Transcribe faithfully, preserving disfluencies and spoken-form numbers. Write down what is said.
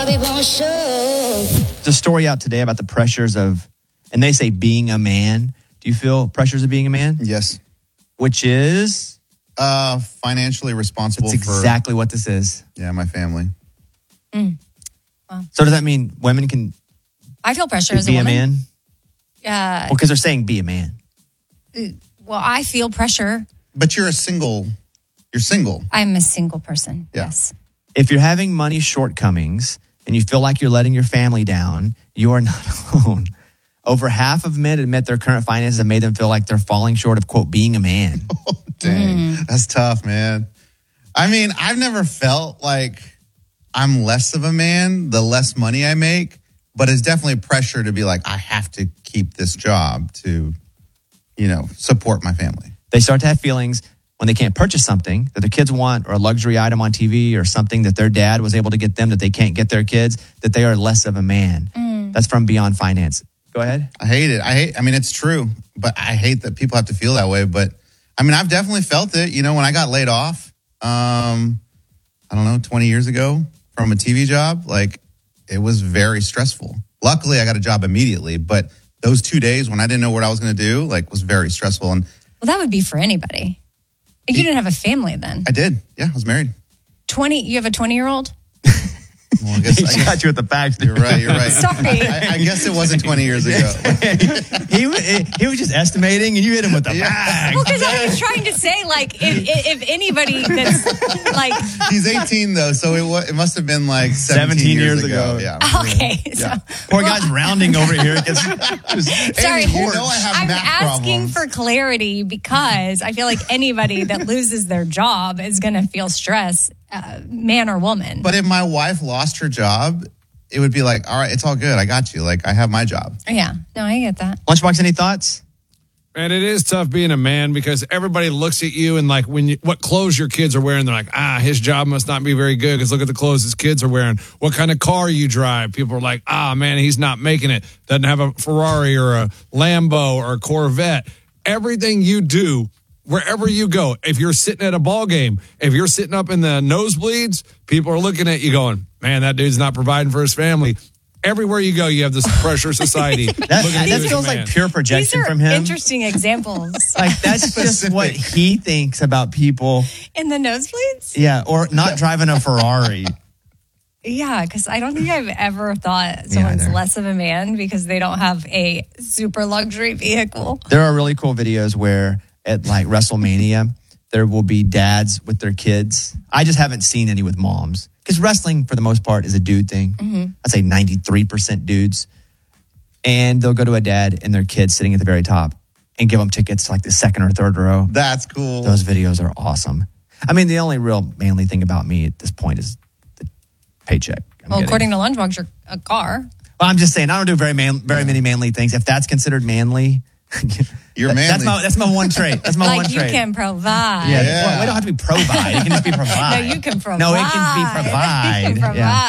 Bobby Bones Show. There's a story out today about the pressures of, and they say being a man. Do you feel pressures of being a man? Yes. Which is? Uh, financially responsible That's for... exactly what this is. Yeah, my family. Mm. Wow. So does that mean women can I feel pressure as a be a woman. man? Uh, Well, because they're saying be a man. well, I feel pressure. But you're a single... You're single. I'm a single person. Yeah. Yes. If you're having money shortcomings and you feel like you're letting your family down, you are not alone. Over half of men admit their current finances have made them feel like they're falling short of, quote, being a man. Oh, dang. Mm. That's tough, man. I mean, I've never felt like I'm less of a man the less money I make, but it's definitely pressure to be like, I have to keep this job to, you know, support my family. They start to have feelings when they can't purchase something that their kids want, or a luxury item on T V, or something that their dad was able to get them that they can't get their kids, that they are less of a man. Mm. That's from Beyond Finance. Go ahead. I hate it. I hate, I mean, it's true, but I hate that people have to feel that way. But I mean, I've definitely felt it. You know, when I got laid off, um, I don't know, twenty years ago from a T V job, like it was very stressful. Luckily, I got a job immediately, but those two days when I didn't know what I was going to do, like was very stressful. And well, that would be for anybody. You didn't have a family then. I did. Yeah, I was married. twenty, you have a twenty-year-old? Well, I guess I I got you at the facts. You're right. You're right. Sorry. I, I guess it wasn't twenty years ago. he, he was just estimating, and you hit him with the Yeah. facts. Well, because I was trying to say, like, if, if anybody that's like... He's eighteen, though, so it, wa- it must have been like seventeen, seventeen years, years ago. ago. Yeah. Okay. Yeah. So, Poor guy's rounding over here. Gets, sorry. Amy, you know I have I'm math asking problems. for clarity because I feel like anybody that loses their job is going to feel stress, uh, man or woman. But if my wife lost her job, it would be like, all right, it's all good. I got you. Like, I have my job. Yeah. No, I get that. Lunchbox, any thoughts? And it is tough being a man because everybody looks at you and like when you, what clothes your kids are wearing, they're like, ah, his job must not be very good because look at the clothes his kids are wearing. What kind of car you drive? People are like, ah, man, he's not making it. Doesn't have a Ferrari or a Lambo or a Corvette. Everything you do, wherever you go, if you're sitting at a ball game, if you're sitting up in the nosebleeds, people are looking at you going, man, that dude's not providing for his family. Everywhere you go, you have this pressure society. That, looking at you that as a feels man. like pure These projection are from him. interesting examples. Like, that's just what he thinks about people. In the nosebleeds? Yeah, or not driving a Ferrari. Yeah, because I don't think I've ever thought someone's either. less of a man because they don't have a super luxury vehicle. There are really cool videos where at like WrestleMania, there will be dads with their kids. I just haven't seen any with moms. Because wrestling, for the most part, is a dude thing. Mm-hmm. I'd say ninety-three percent dudes. And they'll go to a dad and their kids sitting at the very top and give them tickets to like the second or third row. That's cool. Those videos are awesome. I mean, the only real manly thing about me at this point is the paycheck. I'm Well, getting. according to Lunchbox, you're a car. Well, I'm just saying, I don't do very man, very many manly things. If that's considered manly, You're that- manly. That's my that's my one trait. That's my Like one you trait. can provide. Yeah, Yeah. Well, we don't have to be provide. It can just be provide. No, you can provide. No, it can be provide. You can provide. Yeah.